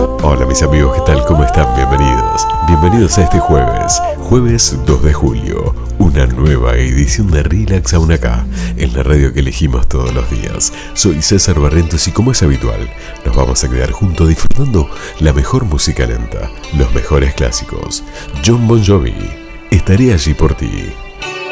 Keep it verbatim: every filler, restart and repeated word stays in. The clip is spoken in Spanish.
Hola mis amigos, ¿qué tal? ¿Cómo están? Bienvenidos. Bienvenidos a este jueves, jueves dos de julio, una nueva edición de Relax Aún Acá, en la radio que elegimos todos los días. Soy César Barrientos y como es habitual, nos vamos a quedar juntos disfrutando la mejor música lenta, los mejores clásicos. Jon Bon Jovi, estaré allí por ti.